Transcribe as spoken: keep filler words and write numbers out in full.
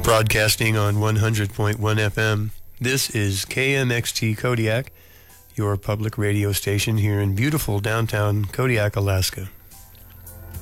Broadcasting on one hundred point one F M, this is K M X T Kodiak, your public radio station here in beautiful downtown Kodiak, Alaska.